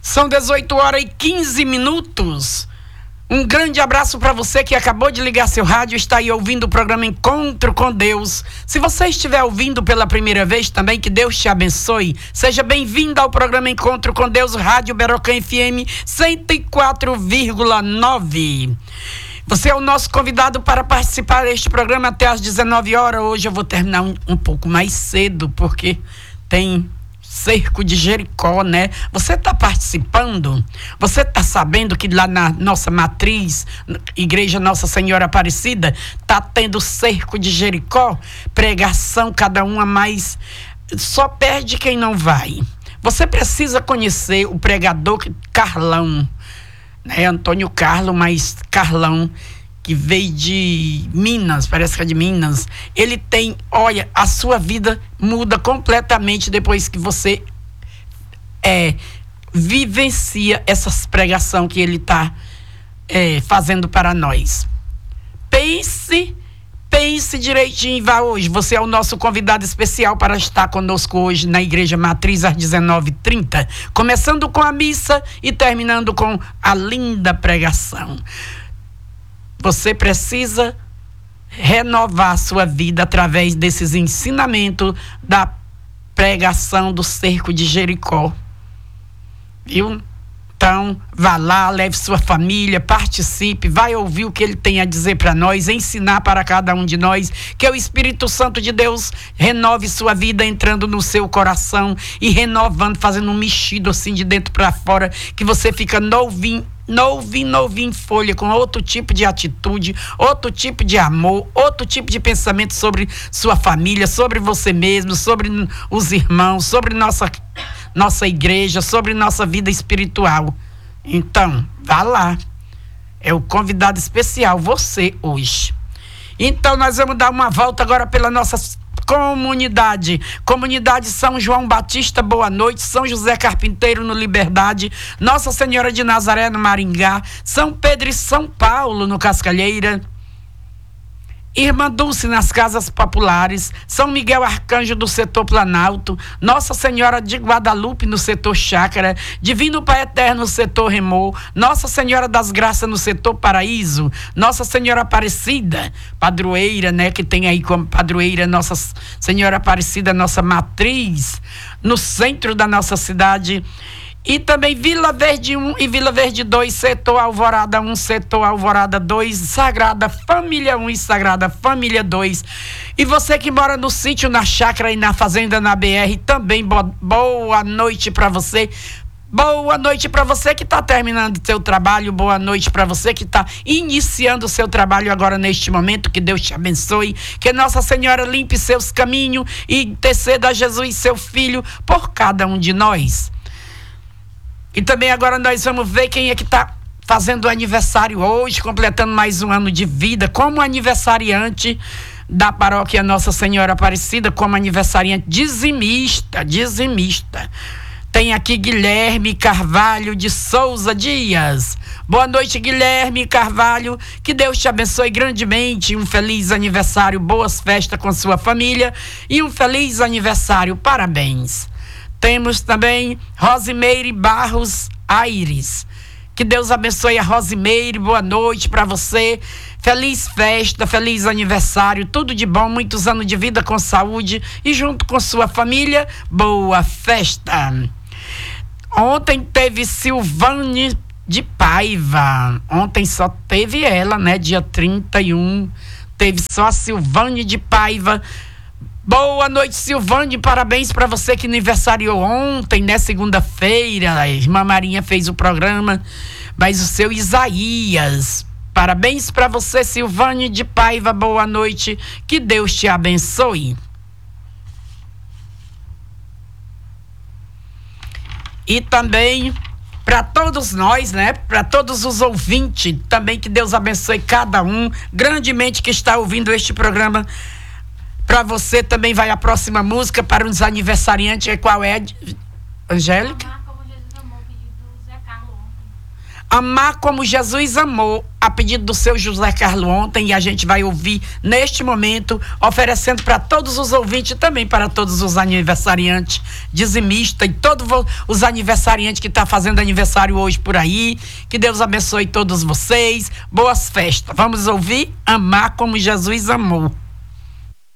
São 18h15. Um grande abraço para você que acabou de ligar seu rádio e está aí ouvindo o programa Encontro com Deus. Se você estiver ouvindo pela primeira vez também, que Deus te abençoe. Seja bem-vindo ao programa Encontro com Deus, Rádio Berocã FM 104,9. Você é o nosso convidado para participar deste programa até às 19 horas. Hoje eu vou terminar um pouco mais cedo, porque tem cerco de Jericó, né? Você está participando? Você está sabendo que lá na nossa matriz, Igreja Nossa Senhora Aparecida, está tendo cerco de Jericó? Pregação, cada uma mais. Só perde quem não vai. Você precisa conhecer o pregador Carlão, né? Antônio Carlos, mas Carlão, que veio de Minas, parece que é de Minas. Ele tem, olha, a sua vida muda completamente depois que você vivencia essas pregações que ele está fazendo para nós. Pense direitinho e vá hoje. Você é o nosso convidado especial para estar conosco hoje na Igreja Matriz às 19h30, começando com a missa e terminando com a linda pregação. Você precisa renovar a sua vida através desses ensinamentos da pregação do cerco de Jericó. Viu? Então, vá lá, leve sua família, participe, vai ouvir o que ele tem a dizer para nós, ensinar para cada um de nós, que o Espírito Santo de Deus renove sua vida entrando no seu coração e renovando, fazendo um mexido assim de dentro para fora, que você fica novinho em folha, com outro tipo de atitude, outro tipo de amor, outro tipo de pensamento sobre sua família, sobre você mesmo, sobre os irmãos, sobre nossa igreja, sobre nossa vida espiritual. Então, vá lá. É o convidado especial, você, hoje. Então, nós vamos dar uma volta agora pela nossa comunidade São João Batista, Boa Noite, São José Carpinteiro no Liberdade, Nossa Senhora de Nazaré no Maringá, São Pedro e São Paulo no Cascalheira, Irmã Dulce nas Casas Populares, São Miguel Arcanjo do setor Planalto, Nossa Senhora de Guadalupe no setor Chácara, Divino Pai Eterno no setor Remor, Nossa Senhora das Graças no setor Paraíso, Nossa Senhora Aparecida, padroeira, né, que tem aí como padroeira Nossa Senhora Aparecida, nossa matriz, no centro da nossa cidade. E também Vila Verde 1 e Vila Verde 2, setor Alvorada 1, setor Alvorada 2, Sagrada Família 1 e Sagrada Família 2. E você que mora no sítio, na chácara e na fazenda, na BR, também boa noite para você. Boa noite para você que está terminando o seu trabalho, boa noite para você que está iniciando o seu trabalho agora neste momento, que Deus te abençoe, que Nossa Senhora limpe seus caminhos e interceda a Jesus, seu Filho, por cada um de nós. E também agora nós vamos ver quem é que está fazendo aniversário hoje, completando mais um ano de vida, como aniversariante da paróquia Nossa Senhora Aparecida, como aniversariante dizimista. Tem aqui Guilherme Carvalho de Souza Dias. Boa noite, Guilherme Carvalho, que Deus te abençoe grandemente, um feliz aniversário, boas festas com sua família e um feliz aniversário, parabéns. Temos também Rosimeire Barros Aires. Que Deus abençoe a Rosimeire, boa noite para você. Feliz festa, feliz aniversário, tudo de bom, muitos anos de vida com saúde e junto com sua família, boa festa. Ontem teve Silvane de Paiva. Ontem só teve ela, né? Dia 31. Teve só a Silvane de Paiva. Boa noite, Silvane, parabéns para você que aniversariou ontem, né, segunda-feira, a irmã Marinha fez o programa, mas o seu Isaías, parabéns para você, Silvane de Paiva, boa noite, que Deus te abençoe. E também para todos nós, né, para todos os ouvintes, também que Deus abençoe cada um, grandemente que está ouvindo este programa. Para você também vai a próxima música para os aniversariantes. Qual é, Angélica? Amar como Jesus amou, a pedido do seu José Carlos ontem, e a gente vai ouvir neste momento, oferecendo para todos os ouvintes e também para todos os aniversariantes, dizimistas e todos os aniversariantes que estão fazendo aniversário hoje por aí. Que Deus abençoe todos vocês. Boas festas. Vamos ouvir Amar como Jesus amou.